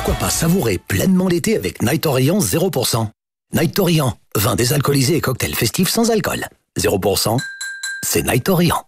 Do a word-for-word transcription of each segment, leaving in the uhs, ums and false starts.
pourquoi pas savourer pleinement l'été avec Night Orient zéro pour cent. Night Orient, vin désalcoolisé et cocktail festif sans alcool. zéro pour cent, c'est Night Orient.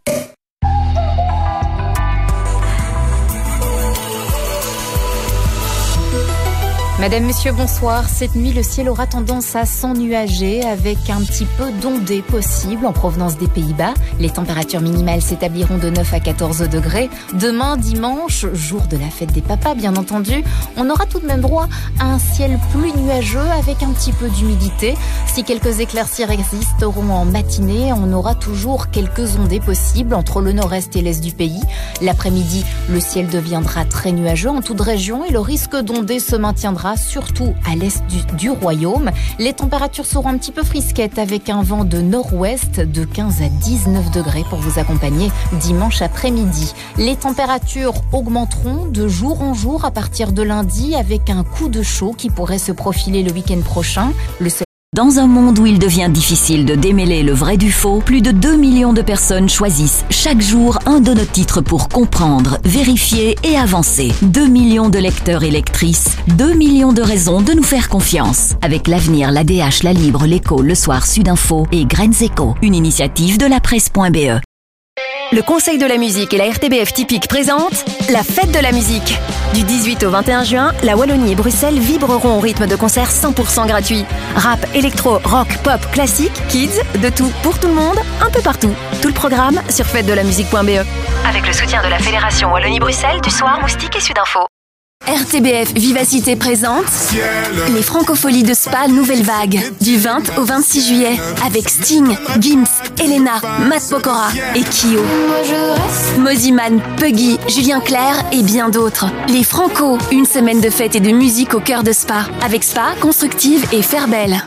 Madame, Monsieur, bonsoir. Cette nuit, le ciel aura tendance à s'ennuager avec un petit peu d'ondées possibles en provenance des Pays-Bas. Les températures minimales s'établiront de neuf à quatorze degrés. Demain, dimanche, jour de la fête des papas, bien entendu, on aura tout de même droit à un ciel plus nuageux avec un petit peu d'humidité. Si quelques éclaircies résisteront en matinée, on aura toujours quelques ondées possibles entre le nord-est et l'est du pays. L'après-midi, le ciel deviendra très nuageux en toute région et le risque d'ondées se maintiendra surtout à l'est du, du royaume. Les températures seront un petit peu frisquettes avec un vent de nord-ouest de quinze à dix-neuf degrés pour vous accompagner dimanche après-midi. Les températures augmenteront de jour en jour à partir de lundi avec un coup de chaud qui pourrait se profiler le week-end prochain. Le Dans un monde où il devient difficile de démêler le vrai du faux, plus de deux millions de personnes choisissent chaque jour un de nos titres pour comprendre, vérifier et avancer. deux millions de lecteurs et lectrices, deux millions de raisons de nous faire confiance. Avec l'Avenir, l'A D H, La Libre, l'Écho, Le Soir, Sudinfo et Graines Éco, une initiative de la presse point b e. Le Conseil de la musique et la R T B F Typique présentent la fête de la musique. Du dix-huit au vingt et un juin, la Wallonie et Bruxelles vibreront au rythme de concerts cent pour cent gratuits. Rap, électro, rock, pop, classique, kids, de tout pour tout le monde, un peu partout. Tout le programme sur fête de la musique point b e. Avec le soutien de la Fédération Wallonie-Bruxelles, du Soir, Moustique et Sudinfo. R T B F Vivacité présente les Francopholies de Spa Nouvelle Vague du vingt au vingt-six juillet avec Sting, Gims, Elena, Matt Pokora et Kyo. Moziman, Puggy, Julien Clerc et bien d'autres. Les Franco, une semaine de fête et de musique au cœur de Spa avec Spa, Constructive et Fairbelle.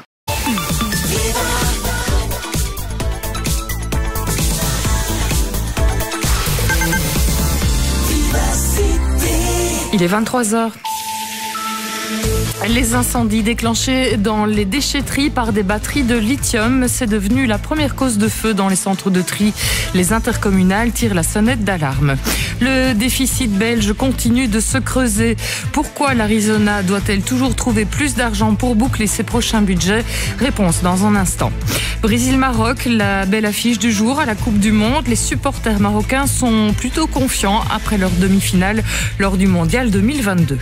Il est vingt-trois heures. Les incendies déclenchés dans les déchetteries par des batteries de lithium, c'est devenu la première cause de feu dans les centres de tri. Les intercommunales tirent la sonnette d'alarme. Le déficit belge continue de se creuser. Pourquoi l'Arizona doit-elle toujours trouver plus d'argent pour boucler ses prochains budgets? Réponse dans un instant. Brésil-Maroc, la belle affiche du jour à la Coupe du Monde. Les supporters marocains sont plutôt confiants après leur demi-finale lors du Mondial deux mille vingt-deux.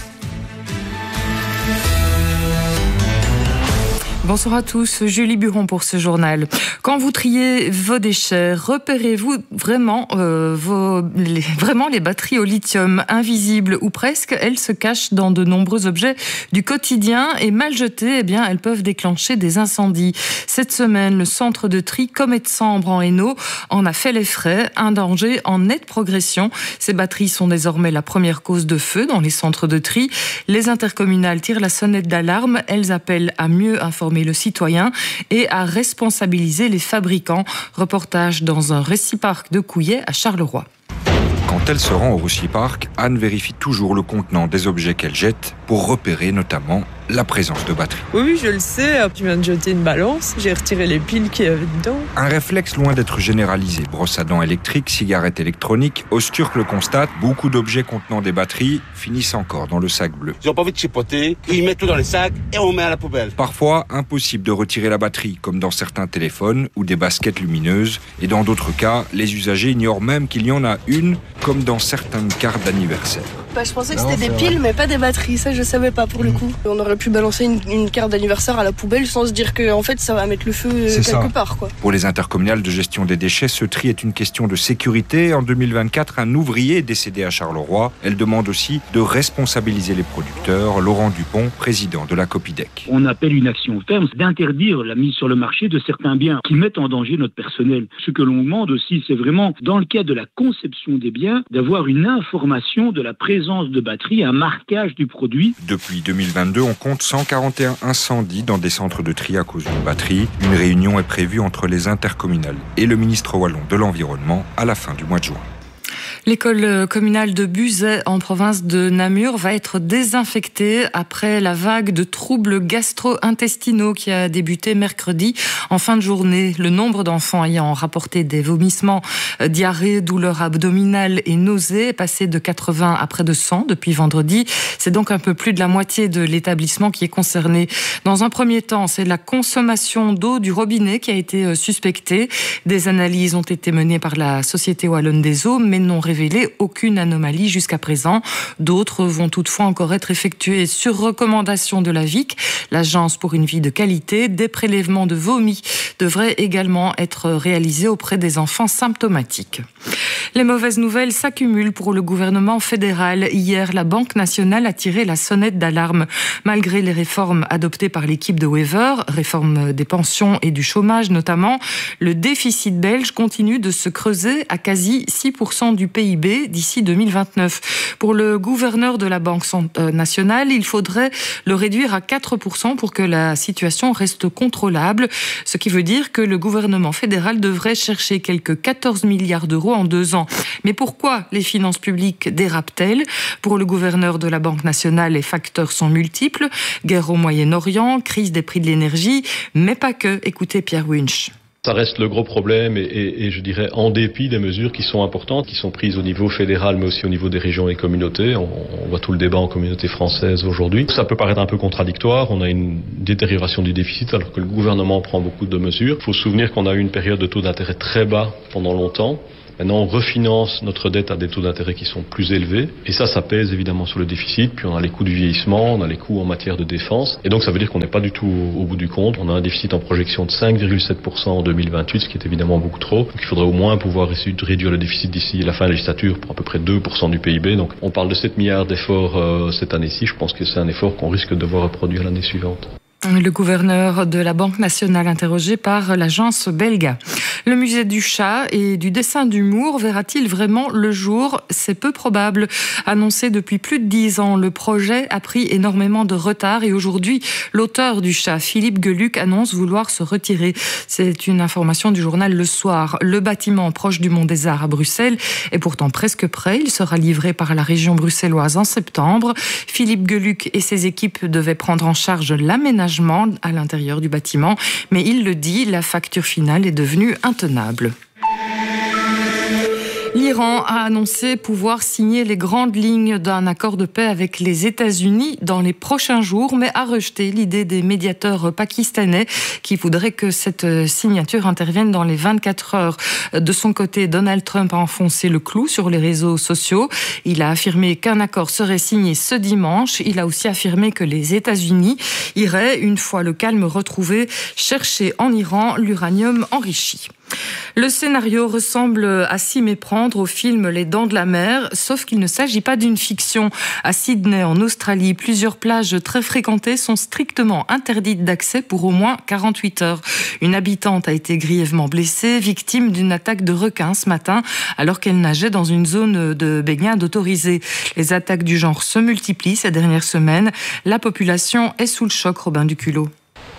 Bonsoir à tous, Julie Buron pour ce journal. Quand vous triez vos déchets, repérez-vous vraiment, euh, vos, les, vraiment les batteries au lithium invisibles ou presque? Elles se cachent dans de nombreux objets du quotidien et mal jetées, eh bien, elles peuvent déclencher des incendies. Cette semaine, le centre de tri Comet-Sambre en Hainaut en a fait les frais, un danger en nette progression. Ces batteries sont désormais la première cause de feu dans les centres de tri. Les intercommunales tirent la sonnette d'alarme, elles appellent à mieux informer le citoyen et à responsabiliser les fabricants. Reportage dans un réciparc de Couillet à Charleroi. Quand elle se rend au réciparc, Anne vérifie toujours le contenant des objets qu'elle jette pour repérer notamment la présence de batterie. Oui, oui, je le sais. Je viens de jeter une balance. J'ai retiré les piles qu'il y avait dedans. Un réflexe loin d'être généralisé. Brosse à dents électrique, cigarettes électroniques. Osturk le constate, beaucoup d'objets contenant des batteries finissent encore dans le sac bleu. Ils n'ont pas envie de chipoter. Ils mettent tout dans les sacs et on met à la poubelle. Parfois, impossible de retirer la batterie, comme dans certains téléphones ou des baskets lumineuses. Et dans d'autres cas, les usagers ignorent même qu'il y en a une, comme dans certaines cartes d'anniversaire. Bah, je pensais que c'était des piles, mais pas des batteries. Ça, je savais pas pour le coup. On aurait pu balancer une, une carte d'anniversaire à la poubelle sans se dire que en fait, ça va mettre le feu C'est quelque ça. part, quoi. Pour les intercommunales de gestion des déchets, ce tri est une question de sécurité. En deux mille vingt-quatre, un ouvrier est décédé à Charleroi. Elle demande aussi de responsabiliser les producteurs. Laurent Dupont, président de la Copidec. On appelle une action ferme d'interdire la mise sur le marché de certains biens qui mettent en danger notre personnel. Ce que l'on demande aussi, c'est vraiment, dans le cas de la conception des biens, d'avoir une information de la présence de batterie, un marquage du produit. Depuis deux mille vingt-deux, on compte cent quarante et un incendies dans des centres de tri à cause d'une batterie. Une réunion est prévue entre les intercommunales et le ministre wallon de l'Environnement à la fin du mois de juin. L'école communale de Buzet en province de Namur va être désinfectée après la vague de troubles gastro-intestinaux qui a débuté mercredi en fin de journée. Le nombre d'enfants ayant rapporté des vomissements, diarrhées, douleurs abdominales et nausées est passé de quatre-vingts à près de cent depuis vendredi. C'est donc un peu plus de la moitié de l'établissement qui est concerné. Dans un premier temps, c'est la consommation d'eau du robinet qui a été suspectée. Des analyses ont été menées par la Société wallonne des eaux, mais n'ont révélé aucune anomalie jusqu'à présent. D'autres vont toutefois encore être effectuées sur recommandation de la V I C, l'Agence pour une vie de qualité. Des prélèvements de vomi devraient également être réalisés auprès des enfants symptomatiques. Les mauvaises nouvelles s'accumulent pour le gouvernement fédéral. Hier, la Banque nationale a tiré la sonnette d'alarme. Malgré les réformes adoptées par l'équipe de Wever, réforme des pensions et du chômage notamment, le déficit belge continue de se creuser à quasi six pour cent du P I B d'ici deux mille vingt-neuf. Pour le gouverneur de la Banque nationale, il faudrait le réduire à quatre pour cent pour que la situation reste contrôlable, ce qui veut dire que le gouvernement fédéral devrait chercher quelques quatorze milliards d'euros en deux ans. Mais pourquoi les finances publiques dérapent-elles ? Pour le gouverneur de la Banque nationale, les facteurs sont multiples. Guerre au Moyen-Orient, crise des prix de l'énergie, mais pas que. Écoutez Pierre Winch. Ça reste le gros problème et, et, et je dirais en dépit des mesures qui sont importantes, qui sont prises au niveau fédéral mais aussi au niveau des régions et communautés. On, on voit tout le débat en communauté française aujourd'hui. Ça peut paraître un peu contradictoire. On a une détérioration du déficit alors que le gouvernement prend beaucoup de mesures. Il faut se souvenir qu'on a eu une période de taux d'intérêt très bas pendant longtemps. Maintenant, on refinance notre dette à des taux d'intérêt qui sont plus élevés. Et ça, ça pèse évidemment sur le déficit. Puis on a les coûts du vieillissement, on a les coûts en matière de défense. Et donc, ça veut dire qu'on n'est pas du tout au bout du compte. On a un déficit en projection de cinq virgule sept pour cent en deux mille vingt-huit, ce qui est évidemment beaucoup trop. Donc, il faudrait au moins pouvoir réduire le déficit d'ici la fin de la législature pour à peu près deux pour cent du P I B. Donc, on parle de sept milliards d'efforts euh, cette année-ci. Je pense que c'est un effort qu'on risque de devoir reproduire l'année suivante. Le gouverneur de la Banque nationale interrogé par l'agence Belga. Le musée du chat et du dessin d'humour verra-t-il vraiment le jour ? C'est peu probable. Annoncé depuis plus de dix ans, le projet a pris énormément de retard et aujourd'hui, l'auteur du chat, Philippe Geluck, annonce vouloir se retirer. C'est une information du journal Le Soir. Le bâtiment proche du Mont des Arts à Bruxelles est pourtant presque prêt. Il sera livré par la région bruxelloise en septembre. Philippe Geluck et ses équipes devaient prendre en charge l'aménagement à l'intérieur du bâtiment, mais il le dit, la facture finale est devenue intenable. L'Iran a annoncé pouvoir signer les grandes lignes d'un accord de paix avec les États-Unis dans les prochains jours, mais a rejeté l'idée des médiateurs pakistanais qui voudraient que cette signature intervienne dans les vingt-quatre heures. De son côté, Donald Trump a enfoncé le clou sur les réseaux sociaux. Il a affirmé qu'un accord serait signé ce dimanche. Il a aussi affirmé que les États-Unis iraient, une fois le calme retrouvé, chercher en Iran l'uranium enrichi. Le scénario ressemble à s'y méprendre au film Les Dents de la Mer, sauf qu'il ne s'agit pas d'une fiction. À Sydney, en Australie, plusieurs plages très fréquentées sont strictement interdites d'accès pour au moins quarante-huit heures. Une habitante a été grièvement blessée, victime d'une attaque de requin ce matin, alors qu'elle nageait dans une zone de baignade autorisée. Les attaques du genre se multiplient ces dernières semaines. La population est sous le choc, Robin Duculot.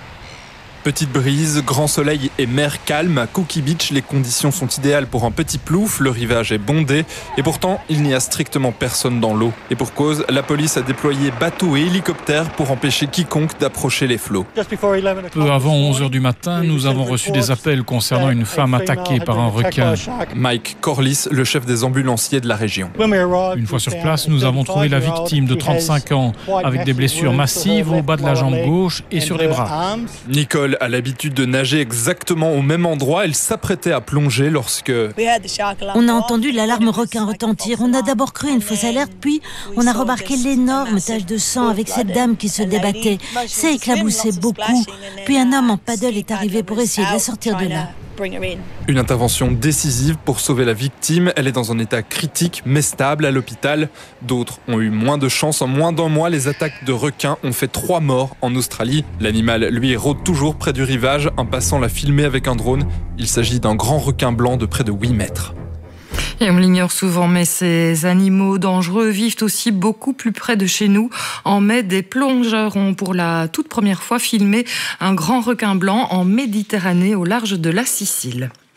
Petite brise, grand soleil et mer calme. À Cookie Beach, les conditions sont idéales pour un petit plouf. Le rivage est bondé et pourtant, il n'y a strictement personne dans l'eau. Et pour cause, la police a déployé bateaux et hélicoptères pour empêcher quiconque d'approcher les flots. Peu avant onze heures du matin, nous avons reçu des appels concernant une femme attaquée par un requin. Mike Corliss, le chef des ambulanciers de la région. Une fois sur place, nous avons trouvé la victime de trente-cinq ans avec des blessures massives au bas de la jambe gauche et sur les bras. Nicole a l'habitude de nager exactement au même endroit. Elle s'apprêtait à plonger lorsque... On a entendu l'alarme requin retentir. On a d'abord cru une fausse alerte, puis on a remarqué l'énorme tache de sang avec cette dame qui se débattait. Ça éclaboussait beaucoup. Puis un homme en paddle est arrivé pour essayer de la sortir de là. Une intervention décisive pour sauver la victime. Elle est dans un état critique mais stable à l'hôpital. D'autres ont eu moins de chance. En moins d'un mois, les attaques de requins ont fait trois morts en Australie. L'animal, lui, rôde toujours près du rivage. Un passant l'a filmé avec un drone. Il s'agit d'un grand requin blanc de près de huit mètres. Et on l'ignore souvent, mais ces animaux dangereux vivent aussi beaucoup plus près de chez nous. En mai, des plongeurs ont pour la toute première fois filmé un grand requin blanc en Méditerranée au large de la Sicile.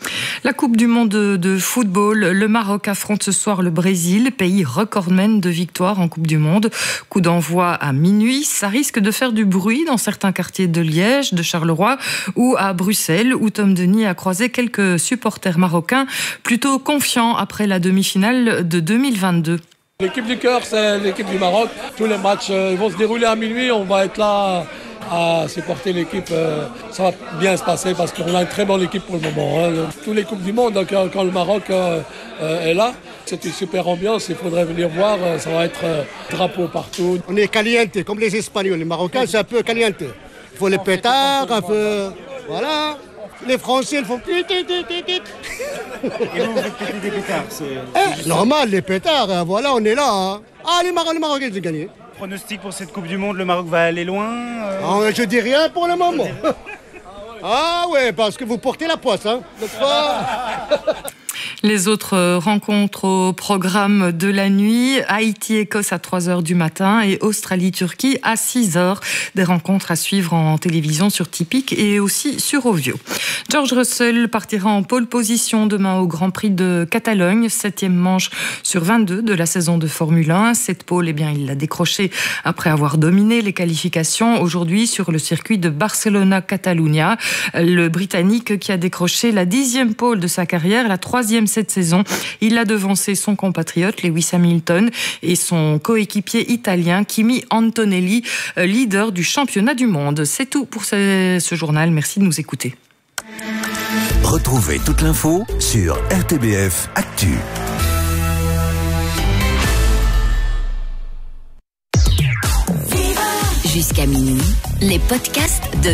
La Coupe du monde de, de football, le Maroc affronte ce soir le Brésil, pays recordman de victoires en Coupe du monde. Coup d'envoi à minuit, ça risque de faire du bruit dans certains quartiers de Liège, de Charleroi ou à Bruxelles, où Tom Denis a croisé quelques supporters marocains plutôt confiants après la demi-finale de deux mille vingt-deux. L'équipe du cœur, c'est l'équipe du Maroc. Tous les matchs euh, vont se dérouler à minuit, on va être là à supporter l'équipe. Euh, ça va bien se passer parce qu'on a une très bonne équipe pour le moment. Hein. Tous les Coupes du Monde, donc, quand le Maroc euh, euh, est là, c'est une super ambiance, il faudrait venir voir, ça va être euh, drapeau partout. On est caliente, comme les Espagnols, les Marocains c'est un peu caliente. Il faut les pétards, un peu... Voilà. Les Français, ils font... Et vous, vous faites des pétards eh, normal, les pétards, hein, voilà, on est là. Hein. Ah, les, Mar- les Marocains, ils ont gagné. Pronostic pour cette Coupe du Monde, le Maroc va aller loin euh... ah, je dis rien pour le moment. Ah ouais, parce que vous portez la poisse, hein. Les autres rencontres au programme de la nuit, Haïti-Écosse à trois heures du matin et Australie-Turquie à six heures. Des rencontres à suivre en télévision sur Tipic et aussi sur Ovio. George Russell partira en pole position demain au Grand Prix de Catalogne, septième manche sur vingt-deux de la saison de Formule un. Cette pole, eh bien, il l'a décrochée après avoir dominé les qualifications aujourd'hui sur le circuit de Barcelona-Catalunya. Le Britannique qui a décroché la dixième pole de sa carrière, la troisième cette saison. Il a devancé son compatriote Lewis Hamilton et son coéquipier italien Kimi Antonelli, leader du championnat du monde. C'est tout pour ce, ce journal. Merci de nous écouter. Retrouvez toute l'info sur R T B F Actu. Jusqu'à minuit, les podcasts de